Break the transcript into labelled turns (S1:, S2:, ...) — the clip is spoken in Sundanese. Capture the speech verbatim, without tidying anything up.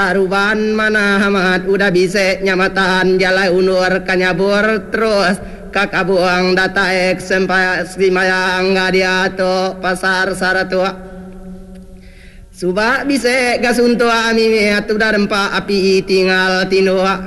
S1: Aruban mana hamat udah bisa nyamatan jalan unur kanyabur terus kakabuang data ek sempai simayang ngadiato pasar saratua suba bisa gasuntua mimi atu darempa api tinggal tinua